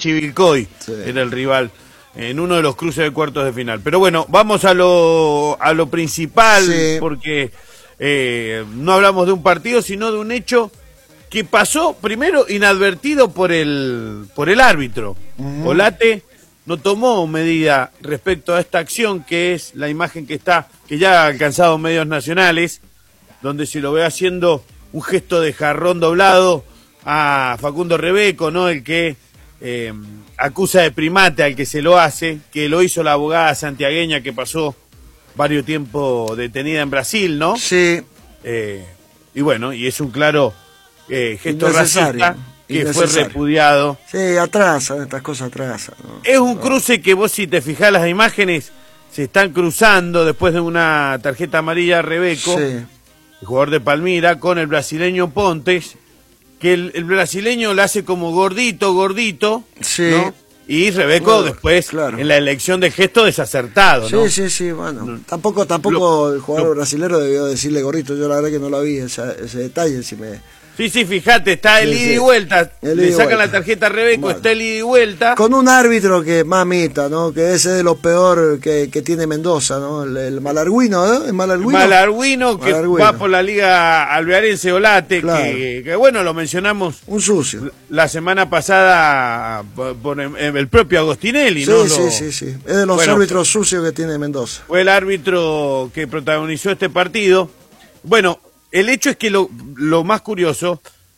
Chivilcoy, era el rival en uno de los cruces de cuartos de final. Pero bueno, vamos a lo principal, porque no hablamos de un partido, sino de un hecho que pasó primero inadvertido por el árbitro. Olate no tomó medida respecto a esta acción, que es la imagen que ya ha alcanzado medios nacionales, donde se lo ve haciendo un gesto de jarrón doblado a Facundo Rebeco, ¿no? El que acusa de primate al que se lo hace, que lo hizo la abogada santiagueña que pasó varios tiempo detenida en Brasil, ¿no? Sí. Y bueno, y es un claro gesto racista que fue repudiado. Sí, atrasan, estas cosas atrasan, ¿no? Es un cruce que vos, si te fijás las imágenes, se están cruzando después de una tarjeta amarilla a Rebeco, el jugador de Palmira, con el brasileño Pontes, que el brasileño le hace como gordito, ¿no? Y Rebeco después, en la elección de gesto, desacertado, ¿no? Sí, bueno. Tampoco el jugador brasilero debió decirle gordito. Yo la verdad que no la vi, ese detalle. Sí, fíjate, está el ida y vuelta. Le sacan la tarjeta a Rebeco, está el ida y vuelta. Con un árbitro que, mamita, ¿no? Que ese es de lo peor que tiene Mendoza, ¿no? El Malarguino, ¿no? El Malarguino, que va por la Liga Alvearense Olate, que bueno, lo mencionamos. Un sucio. La semana pasada por el propio Agostinelli, ¿no? Sí. Es de los árbitros sucios que tiene Mendoza. Fue el árbitro que protagonizó este partido. Bueno, el hecho es que lo más curioso,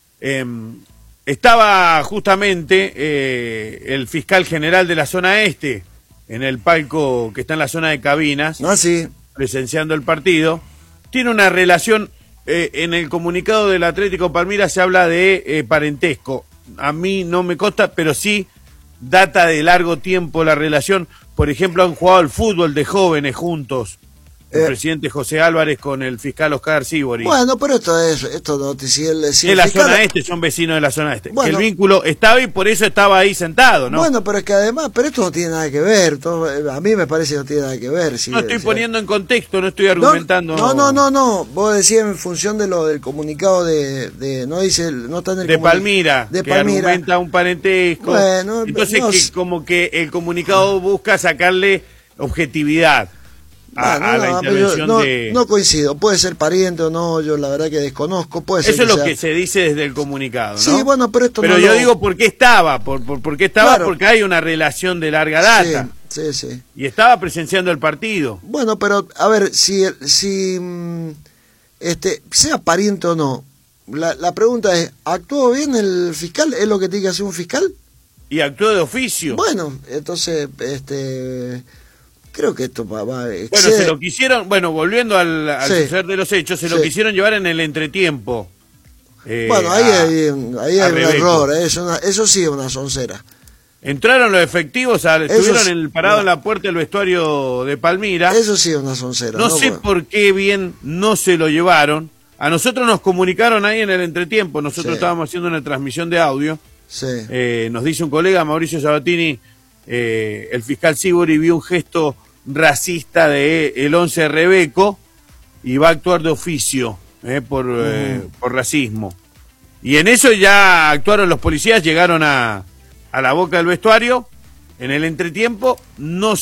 estaba justamente el fiscal general de la zona este, en el palco que está en la zona de cabinas, presenciando el partido. Tiene una relación, en el comunicado del Atlético Palmira se habla de parentesco. A mí no me consta, pero sí data de largo tiempo la relación. Por ejemplo, han jugado al fútbol de jóvenes juntos. El presidente José Álvarez con el fiscal Oscar Sibori. Bueno, pero esto no, si el la zona este, son vecinos de la zona este. Bueno, que el vínculo estaba y por eso estaba ahí sentado, ¿no? Bueno, pero es que además, esto no tiene nada que ver. A mí me parece que no tiene nada que ver. No estoy poniendo en contexto, no estoy argumentando. No. Vos decías en función de lo del comunicado no dice, no está en el de Palmira, de que Palmira. Argumenta un parentesco. Bueno, entonces como que el comunicado busca sacarle objetividad a la intervención no coincido, puede ser pariente o no, yo la verdad que desconozco, puede ser. Eso es lo que se dice desde el comunicado, ¿no? Sí, bueno, pero yo digo por qué estaba, porque hay una relación de larga data. Sí. Y estaba presenciando el partido. Bueno, pero a ver, si sea pariente o no, la pregunta es, ¿actuó bien el fiscal? ¿Es lo que tiene que hacer un fiscal? Y actuó de oficio. Bueno, entonces, creo que esto va Bueno, se lo quisieron, volviendo al suceder de los hechos, se lo quisieron llevar en el entretiempo. Bueno, ahí hay un error, eso sí es una soncera. Entraron los efectivos, estuvieron parados en la puerta del vestuario de Palmira. Eso sí es una soncera. No sé por qué bien no se lo llevaron. A nosotros nos comunicaron ahí en el entretiempo, nosotros estábamos haciendo una transmisión de audio. Nos dice un colega, Mauricio Sabatini, el fiscal Sibori vio un gesto racista de el 11 Rebeco y va a actuar de oficio por racismo. Y en eso ya actuaron los policías, llegaron a la boca del vestuario. En el entretiempo no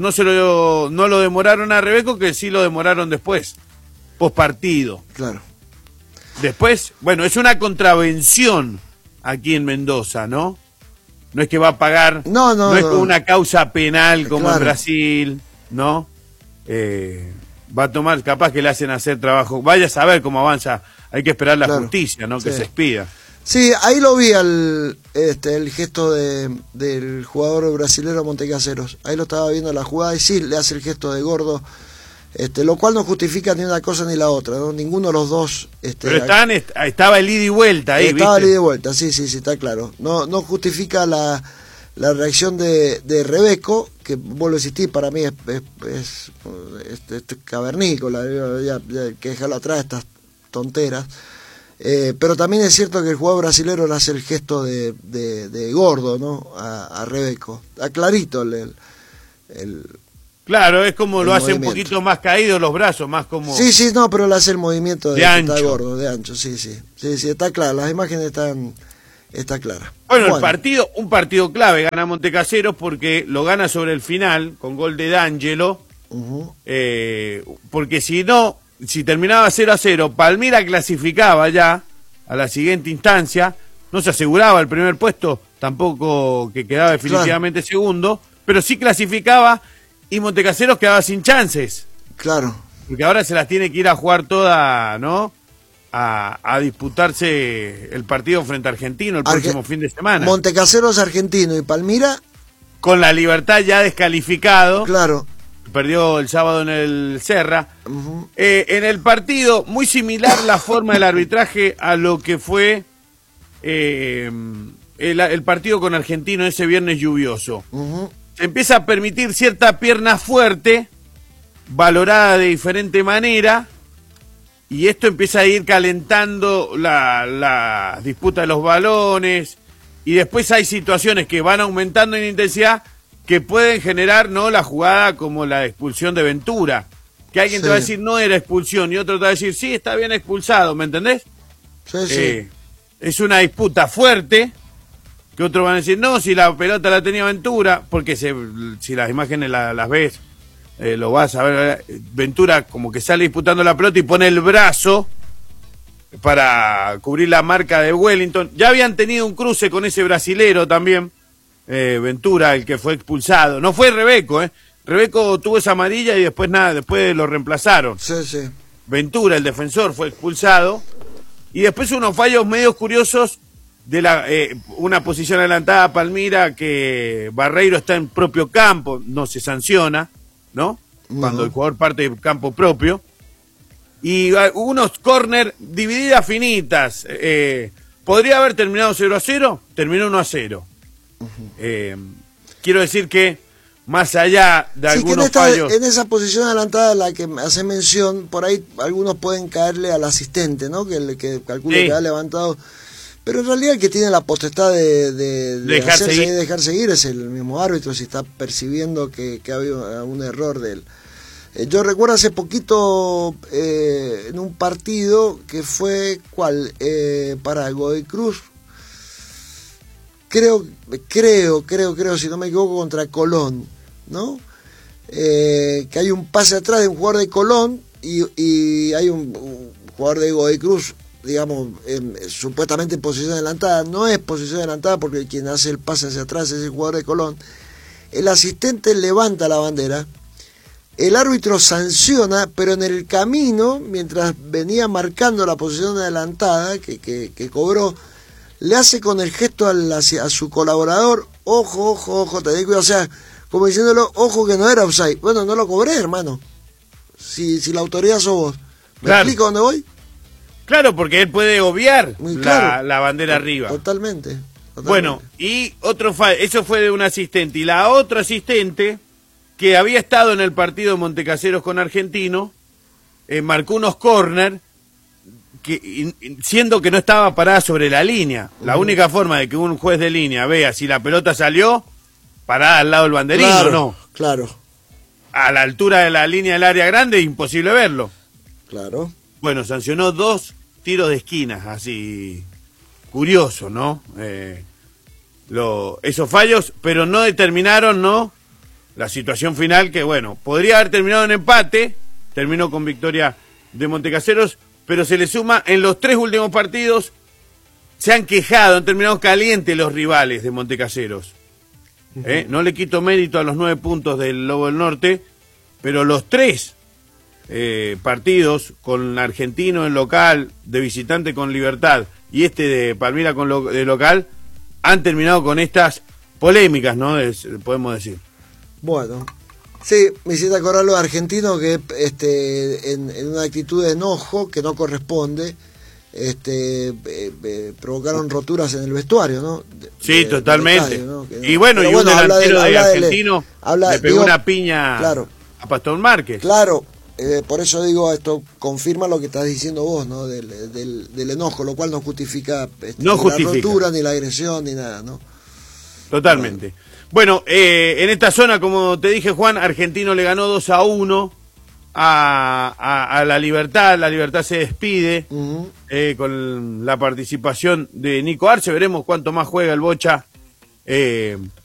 lo demoraron a Rebeco, que sí lo demoraron después, post partido. Claro. Después, es una contravención aquí en Mendoza, ¿no? No es que va a pagar, no es como una causa penal como en Brasil, ¿no? Va a tomar, capaz que le hacen hacer trabajo, vaya a saber cómo avanza, hay que esperar la justicia, ¿no? Que se expida. Sí, ahí lo vi el gesto del jugador brasilero Montecaseros, ahí lo estaba viendo la jugada y sí, le hace el gesto de gordo, lo cual no justifica ni una cosa ni la otra, ¿no? Ninguno de los dos. Pero estaba el ida y vuelta ahí, estaba el ida y vuelta, sí, está claro. No justifica la reacción de Rebeco, que vuelvo a insistir, para mí es cavernícola, que dejarlo atrás estas tonteras. Pero también es cierto que el jugador brasilero le hace el gesto de gordo, ¿no? A Rebeco. Clarito el Claro, es como lo hace un poquito más caído los brazos, más como... Sí, pero le hace el movimiento de ancho. Está gordo, de ancho, sí, está claro, las imágenes está clara. Bueno, un partido clave gana Montecaseros porque lo gana sobre el final con gol de D'Angelo, porque si terminaba 0-0, Palmira clasificaba ya a la siguiente instancia, no se aseguraba el primer puesto, tampoco que quedaba definitivamente segundo, pero sí clasificaba y Montecaseros quedaba sin chances. Claro. Porque ahora se las tiene que ir a jugar toda, ¿no? A disputarse el partido frente a Argentino el próximo fin de semana. Montecaseros, Argentino y Palmira. Con la Libertad ya descalificado. Claro. Perdió el sábado en el Serra. En el partido, muy similar la forma del arbitraje a lo que fue el partido con Argentino ese viernes lluvioso. Se empieza a permitir cierta pierna fuerte, valorada de diferente manera, y esto empieza a ir calentando la disputa de los balones, y después hay situaciones que van aumentando en intensidad que pueden generar, ¿no?, la jugada como la expulsión de Ventura, que alguien te va a decir no era expulsión y otro te va a decir sí, está bien expulsado, ¿me entendés? Sí. Es una disputa fuerte, que otros van a decir no, si la pelota la tenía Ventura, porque si las imágenes las ves, lo vas a ver, Ventura como que sale disputando la pelota y pone el brazo para cubrir la marca de Wellington. Ya habían tenido un cruce con ese brasilero también, Ventura, el que fue expulsado. No fue Rebeco, Rebeco tuvo esa amarilla y después después lo reemplazaron. Sí. Ventura, el defensor, fue expulsado. Y después unos fallos medios curiosos de una posición adelantada a Palmira, que Barreiro está en propio campo, no se sanciona, ¿no? Cuando el jugador parte del campo propio. Y unos córner divididas finitas. ¿Podría haber terminado 0-0? Terminó 1-0. Quiero decir que, más allá de algunos fallos... En esa posición adelantada a la que hace mención, por ahí algunos pueden caerle al asistente, ¿no? Que calcula que ha levantado... Pero en realidad el que tiene la potestad de dejar seguir es el mismo árbitro, si está percibiendo que ha habido un error de él. Yo recuerdo hace poquito en un partido que fue, ¿cuál? Para Godoy Cruz. Creo, si no me equivoco, contra Colón, ¿no? Que hay un pase atrás de un jugador de Colón y hay un jugador de Godoy Cruz, digamos, supuestamente en posición adelantada. No es posición adelantada porque quien hace el pase hacia atrás es el jugador de Colón. El asistente levanta la bandera, el árbitro sanciona, pero en el camino, mientras venía marcando la posición adelantada que cobró, le hace con el gesto a su colaborador, ojo, te digo, o sea, como diciéndolo, ojo que no era offside. Bueno, no lo cobré, hermano. Si la autoridad sos vos. ¿Me explico dónde voy? Claro, porque él puede obviar la bandera arriba. Totalmente. Bueno, y otro eso fue de un asistente. Y la otra asistente, que había estado en el partido de Montecaseros con Argentino, marcó unos córner, siendo que no estaba parada sobre la línea. La única forma de que un juez de línea vea si la pelota salió parada al lado del banderín o no. Claro. A la altura de la línea del área grande es imposible verlo. Claro. Bueno, sancionó 2 tiros de esquinas, así curioso, ¿no? Esos fallos, pero no determinaron, ¿no?, la situación final, que bueno, podría haber terminado en empate, terminó con victoria de Montecaseros, pero se le suma, en los 3 últimos partidos se han quejado, han terminado calientes los rivales de Montecaseros. No le quito mérito a los 9 puntos del Lobo del Norte, pero los 3 partidos, con Argentino en local, de visitante con Libertad, y de Palmira de local, han terminado con estas polémicas, ¿no? Podemos decir. Bueno, sí, me hiciste acordar lo de Argentino, que en una actitud de enojo que no corresponde, provocaron roturas en el vestuario, ¿no? Sí, totalmente. Estadio, ¿no? Y bueno, un delantero de Argentino le pegó una piña a Pastor Márquez. Claro, por eso digo, esto confirma lo que estás diciendo vos, ¿no? Del enojo, lo cual no justifica, no justifica la rotura, ni la agresión, ni nada, ¿no? Totalmente. Bueno, en esta zona, como te dije, Juan, Argentino le ganó 2-1 a La Libertad se despide con la participación de Nico Arce, veremos cuánto más juega el Bocha